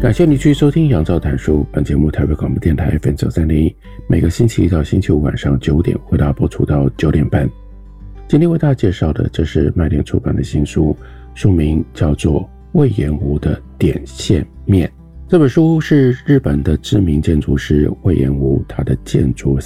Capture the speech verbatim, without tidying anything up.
感谢你继续收听杨照谈书，本节目台北广播电台 F M 九三点一，每个星期一到星期五晚上九点为大家播出到九点半。今天为大家介绍的，这是麦田出版的新书，书名叫做魏延吾的点线面。这本书是日本的知名建筑师魏延吾他的建筑